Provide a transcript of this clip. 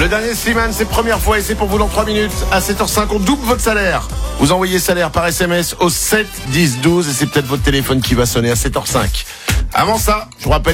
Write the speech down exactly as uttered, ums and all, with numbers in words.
Le dernier Slimane, c'est première fois et c'est pour vous dans trois minutes. À sept heures cinq, on double votre salaire. Vous envoyez salaire par S M S au sept dix douze et c'est peut-être votre téléphone qui va sonner à sept heures cinq. Avant ça, je vous rappelle